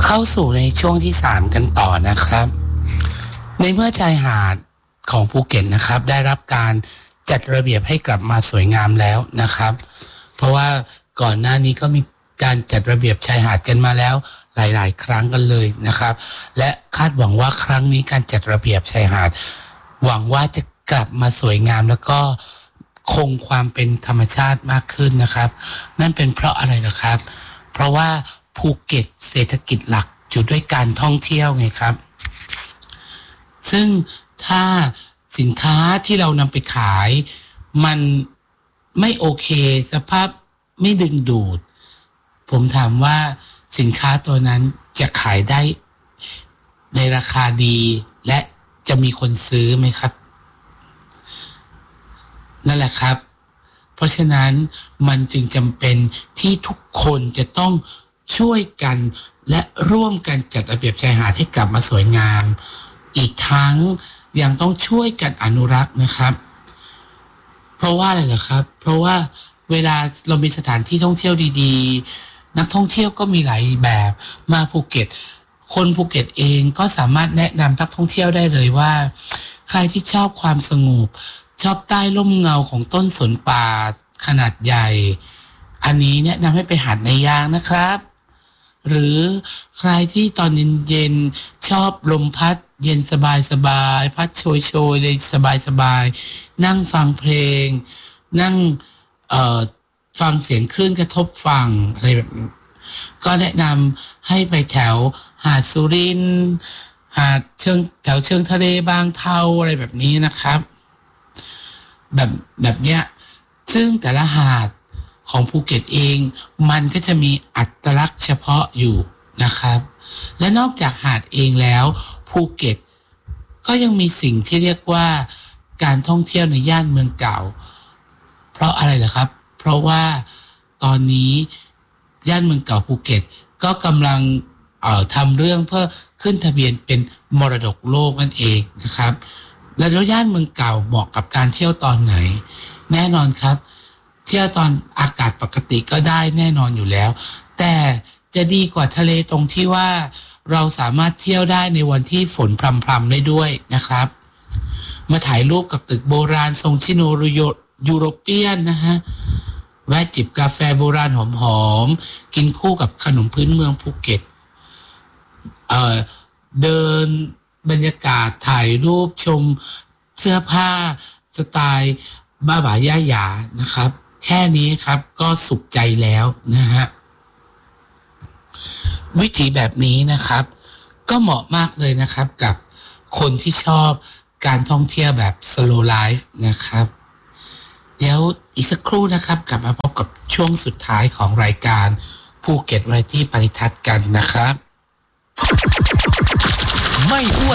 เข้าสู่ในช่วงที่3กันต่อนะครับในเมื่อชายหาดของภูเก็ตนะครับได้รับการจัดระเบียบให้กลับมาสวยงามแล้วนะครับเพราะว่าก่อนหน้านี้ก็มีการจัดระเบียบชายหาดกันมาแล้วหลายๆครั้งกันเลยนะครับและคาดหวังว่าครั้งนี้การจัดระเบียบชายหาดหวังว่าจะกลับมาสวยงามแล้วก็คงความเป็นธรรมชาติมากขึ้นนะครับนั่นเป็นเพราะอะไรล่ะครับเพราะว่าภูเก็ตเศรษฐกิจหลักอยู่ด้วยการท่องเที่ยวไงครับซึ่งถ้าสินค้าที่เรานำไปขายมันไม่โอเคสภาพไม่ดึงดูดผมถามว่าสินค้าตัวนั้นจะขายได้ในราคาดีและจะมีคนซื้อไหมครับนั่นแหละครับเพราะฉะนั้นมันจึงจำเป็นที่ทุกคนจะต้องช่วยกันและร่วมกันจัดระเบียบชายหาดให้กลับมาสวยงามอีกทั้งยังต้องช่วยกันอนุรักษ์นะครับเพราะว่าอะไรล่ะครับเพราะว่าเวลาเรามีสถานที่ท่องเที่ยวดีๆนักท่องเที่ยวก็มีหลายแบบมาภูเก็ตคนภูเก็ตเองก็สามารถแนะนำนักท่องเที่ยวได้เลยว่าใครที่ชอบความสงบชอบใต้ร่มเงาของต้นสนป่าขนาดใหญ่อันนี้แนะนำให้ไปหาดในยางนะครับหรือใครที่ตอนเย็นๆชอบลมพัดเย็นสบายๆพัดโชยๆเลยสบายๆนั่งฟังเพลงนั่งฟังเสียงคลื่นกระทบฝั่งอะไรแบบนี้ก็แนะนำให้ไปแถวหาดสุรินทร์หาดแถวเชิงทะเลบางเทาอะไรแบบนี้นะครับแบบเนี้ยซึ่งแต่ละหาดของภูเก็ตเองมันก็จะมีอัตลักษณ์เฉพาะอยู่นะครับและนอกจากหาดเองแล้วภูเก็ตก็ยังมีสิ่งที่เรียกว่าการท่องเที่ยวในย่านเมืองเก่าเพราะอะไรล่ะครับเพราะว่าตอนนี้ย่านเมืองเก่าภูเก็ตก็กำลังทำเรื่องเพื่อขึ้นทะเบียนเป็นมรดกโลกนั่นเองนะครับแล้วย่านเมืองเก่าเหมาะกับการเที่ยวตอนไหนแน่นอนครับเที่ยวตอนอากาศปกติก็ได้แน่นอนอยู่แล้วแต่จะดีกว่าทะเลตรงที่ว่าเราสามารถเที่ยวได้ในวันที่ฝนพรำๆได้ด้วยนะครับมาถ่ายรูปกับตึกโบราณทรงชิโนยูโรเปียนนะฮะแวะจิบกาแฟโบราณหอมๆกินคู่กับขนมพื้นเมืองภูเก็ตเดินบรรยากาศถ่ายรูปชมเสื้อผ้าสไตล์บ้าบ่าย่าหยานะครับแค่นี้ครับก็สุขใจแล้วนะฮะวิถีแบบนี้นะครับก็เหมาะมากเลยนะครับกับคนที่ชอบการท่องเที่ยวแบบ slow life นะครับเดี๋ยวอีกสักครู่นะครับกลับมาพบกับช่วงสุดท้ายของรายการภูเก็ตวาไรตี้ปริทัศน์กันนะครับไม่อ้วน